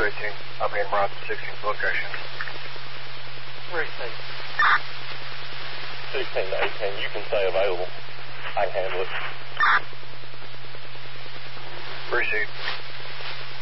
18. I'll be in around 16th location. Where 18? 16 to 18, you can stay available. I can handle it. Receive.